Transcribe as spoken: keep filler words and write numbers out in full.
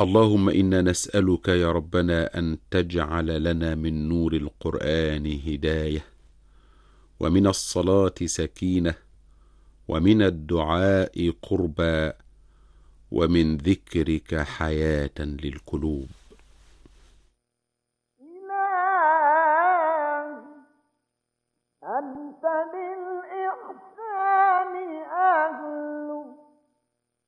اللهم إنا نسألك يا ربنا أن تجعل لنا من نور القرآن هداية، ومن الصلاة سكينة، ومن الدعاء قربا، ومن ذكرك حياة للقلوب.